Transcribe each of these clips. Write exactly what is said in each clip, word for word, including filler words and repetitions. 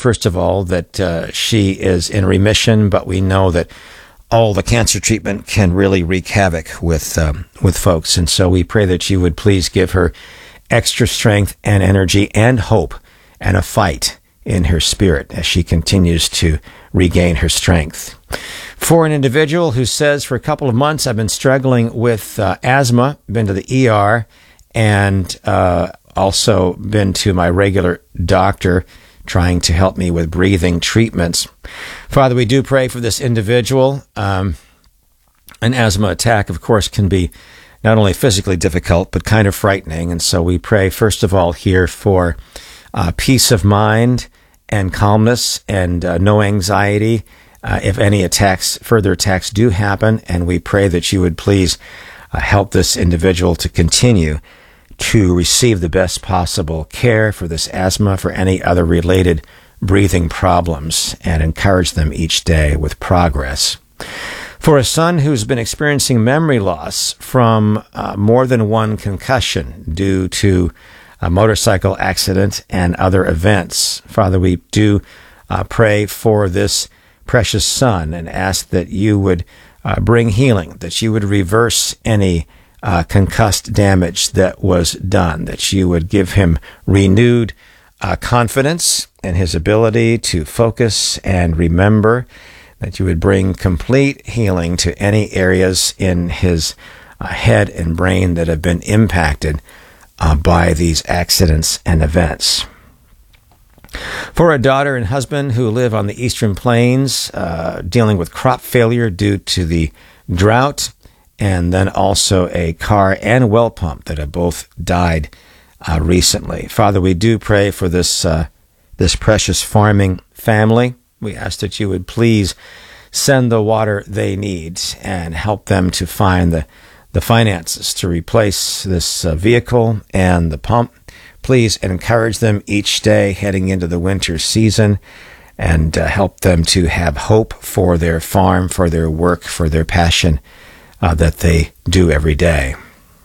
first of all, that uh, she is in remission, but we know that all the cancer treatment can really wreak havoc with um, with folks. And so we pray that you would please give her extra strength and energy and hope and a fight in her spirit as she continues to regain her strength. For an individual who says, for a couple of months, I've been struggling with uh, asthma, been to the E R, and uh, also been to my regular doctor trying to help me with breathing treatments. Father, we do pray for this individual. Um, an asthma attack, of course, can be not only physically difficult, but kind of frightening. And so we pray, first of all, here for uh, peace of mind and calmness and uh, no anxiety uh, if any attacks, further attacks do happen. And we pray that you would please uh, help this individual to continue to receive the best possible care for this asthma, for any other related breathing problems, and encourage them each day with progress. For a son who's been experiencing memory loss from uh, more than one concussion due to a motorcycle accident and other events, Father, we do uh, pray for this precious son and ask that you would uh, bring healing, that you would reverse any Uh, concussed damage that was done, that you would give him renewed uh, confidence in his ability to focus and remember, that you would bring complete healing to any areas in his uh, head and brain that have been impacted uh, by these accidents and events. For a daughter and husband who live on the Eastern Plains, uh, dealing with crop failure due to the drought, and then also a car and well pump that have both died uh, recently. Father, we do pray for this uh, this precious farming family. We ask that you would please send the water they need and help them to find the, the finances to replace this uh, vehicle and the pump. Please encourage them each day heading into the winter season, and uh, help them to have hope for their farm, for their work, for their passion Uh, that they do every day.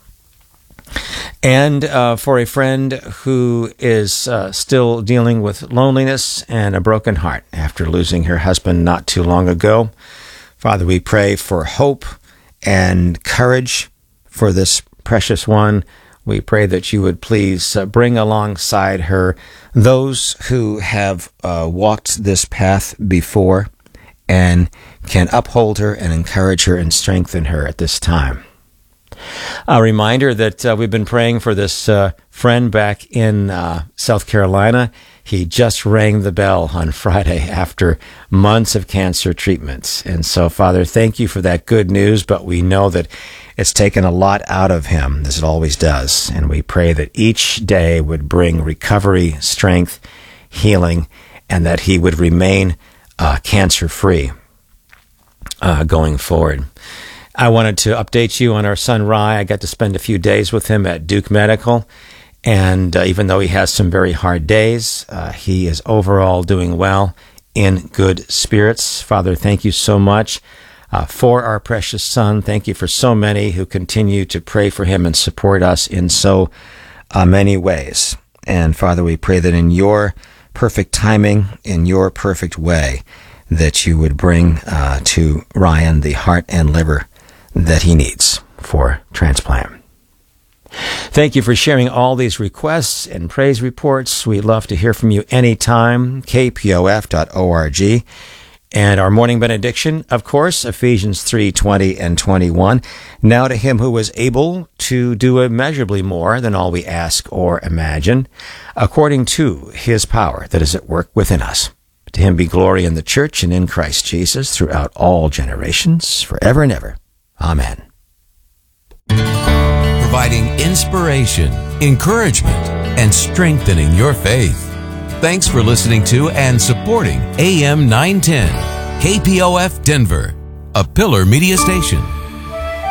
And uh, for a friend who is uh, still dealing with loneliness and a broken heart after losing her husband not too long ago, Father, we pray for hope and courage for this precious one. We pray that you would please uh, bring alongside her those who have uh, walked this path before and can uphold her and encourage her and strengthen her at this time. A reminder that uh, we've been praying for this uh, friend back in uh, South Carolina. He just rang the bell on Friday after months of cancer treatments. And so, Father, thank you for that good news, but we know that it's taken a lot out of him, as it always does. And we pray that each day would bring recovery, strength, healing, and that he would remain Uh, cancer-free uh, going forward. I wanted to update you on our son, Rye. I got to spend a few days with him at Duke Medical, and uh, even though he has some very hard days, uh, he is overall doing well, in good spirits. Father, thank you so much uh, for our precious son. Thank you for so many who continue to pray for him and support us in so uh, many ways. And Father, we pray that in your perfect timing, in your perfect way, that you would bring uh, to Ryan the heart and liver that he needs for transplant. Thank you for sharing all these requests and praise reports. We'd love to hear from you anytime, k p o f dot org. And our morning benediction, of course, Ephesians three twenty and twenty-one. Now to him who is able to do immeasurably more than all we ask or imagine, according to his power that is at work within us. To him be glory in the church and in Christ Jesus throughout all generations, forever and ever. Amen. Providing inspiration, encouragement, and strengthening your faith. Thanks for listening to and supporting A M nine ten, K P O F Denver, a Pillar Media Station.